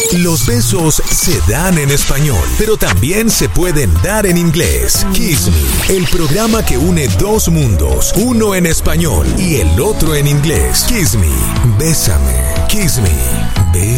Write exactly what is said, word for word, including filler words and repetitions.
Los besos se dan en español, pero también se pueden dar en inglés. Kiss Me, el programa que une dos mundos, uno en español y el otro en inglés. Kiss Me, bésame, kiss me, bésame.